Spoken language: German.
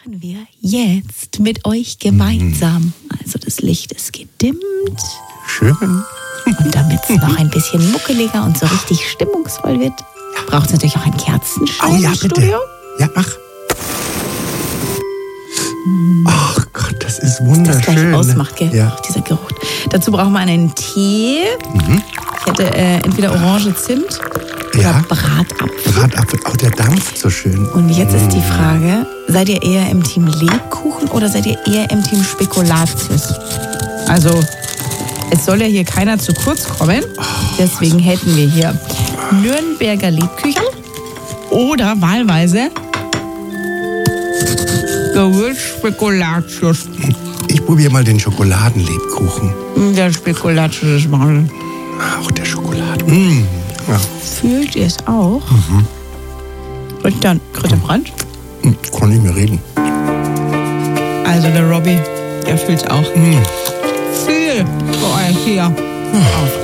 machen wir jetzt mit euch gemeinsam. Also das Licht ist gedimmt. Schön. Und damit es noch ein bisschen muckeliger und so richtig stimmungsvoll wird, braucht es natürlich auch ein Kerzenschein im bitte. Studio. Ja, mach. Ach Gott, das ist Das wunderschön. gleich ausmacht, gell? Ja. Auch dieser Geruch. Dazu brauchen wir einen Tee. Ich hätte entweder Orange, Zimt oder Ja. Bratapfel. Bratapfel, oh, der dampft so schön. Und jetzt ist die Frage, seid ihr eher im Team Lebkuchen oder seid ihr eher im Team Spekulatius? Also, es soll ja hier keiner zu kurz kommen. Deswegen hätten wir hier Nürnberger Lebküchen oder wahlweise Gewürz-Spekulatius. Ich probiere mal den Schokoladenlebkuchen. Der Spekulatius ist mal. Auch der Schokoladen. Ja. Fühlt ihr es auch? Und dann Kräuterbrand. Kann nicht mehr reden. Also der Robby, der fühlt es auch. Viel für euch hier. Auf